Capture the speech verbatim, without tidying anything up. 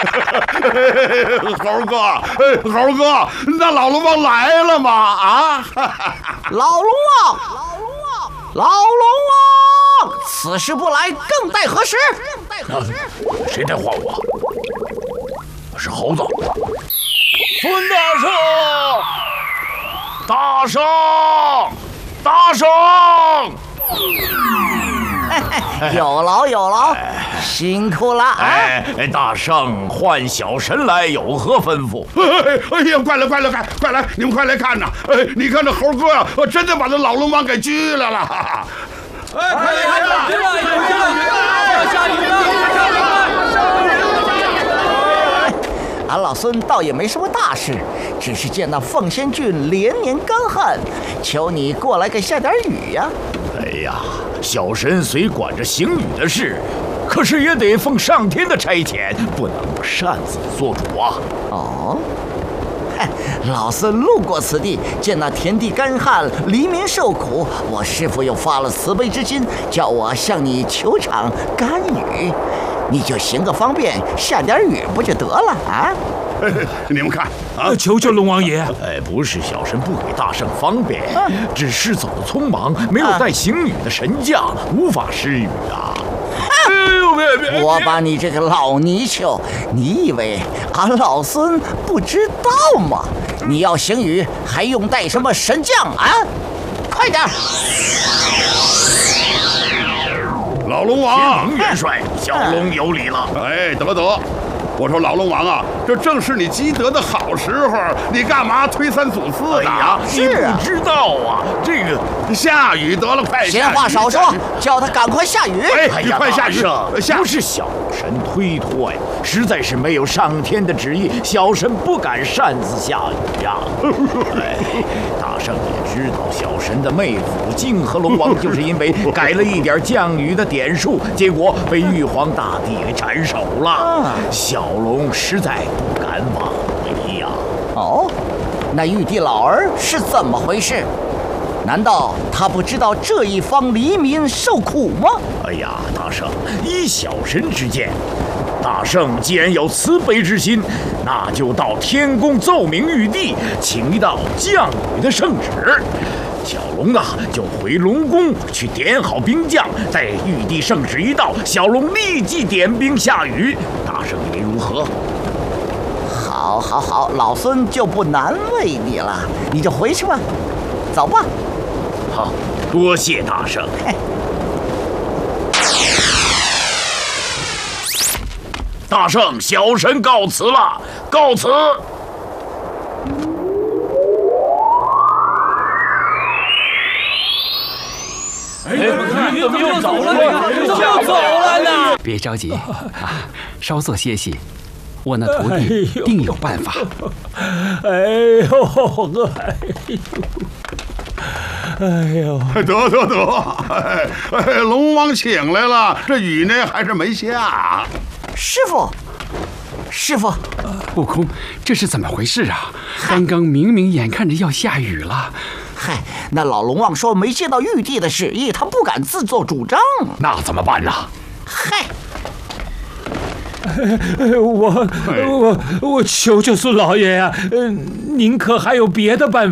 猴哥，猴哥，那老龙王来了吗？啊！ 老龙王，老龙王，老龙王，此时不来，更待何时？更待何时？ 谁在唤我？是猴子。孙大圣，大圣，大圣！ 有劳有劳，辛苦了啊！ 哎，大圣唤小神来，有何吩咐？ 哎呀，快来快来快快来，你们快来看呐！哎，你看这猴哥呀、啊，真的把这老龙王给拘来了！哎，快来看呐！ 要下雨了！下雨了！ 俺老孙倒也没什么大事，只是见那凤仙郡连年干旱，求你过来给下点雨呀！ 哎呀，小神虽管着行雨的事，可是也得奉上天的差遣，不能擅自做主啊！ 哦，嗨，老孙路过此地，见那田地干旱，黎民受苦，我师父又发了慈悲之心，叫我向你求场甘雨，你就行个方便，下点雨不就得了啊？ 你们看啊， 求求龙王爷！ 哎，不是小神不给大圣方便，只是走得匆忙，没有带行雨的神将，无法施雨啊。 哎呦，别别！ 我把你这个老泥鳅，你以为俺老孙不知道吗？你要行雨，还用带什么神将啊？快点！ 老龙王， 天蒙元帅，小龙有礼了。 哎，得得。我说老龙王啊，这正是你积德的好时候，你干嘛推三阻四的呀？ 你不知道啊，这个下雨得了，快下雨！ 闲话少说，叫他赶快下雨！ 哎，你快下雨！ 下不是小神推脱呀，实在是没有上天的旨意，小神不敢擅自下雨呀。哎，大圣也知道，小神的妹夫泾河龙王就是因为改了一点降雨的点数，结果被玉皇大帝给斩首了。小龙实在不敢枉为呀。 哦，那玉帝老儿是怎么回事？难道他不知道这一方黎民受苦吗？ 哎呀，大圣，依小神之见，大圣既然有慈悲之心，那就到天宫奏明玉帝，请一道降雨的圣旨。小龙啊，就回龙宫去点好兵将，待玉帝圣旨一到，小龙立即点兵下雨。大圣以为如何？ 好，好，好，老孙就不难为你了，你就回去吧，走吧。 好，多谢大圣。大圣，小神告辞了，告辞。 哎，你怎么又走了？怎么又走了呢？ 别着急啊，稍作歇息，我那徒弟定有办法。 哎呦，哎呦，哎呦， 得得得，哎哎，龙王请来了，这雨呢还是没下。 师傅，师傅， 悟空，这是怎么回事啊？刚刚明明眼看着要下雨了。 嗨，那老龙王说没接到玉帝的旨意，他不敢自作主张。 那怎么办呢？ 嗨， 我我我求求孙老爷呀、啊，您可还有别的办法？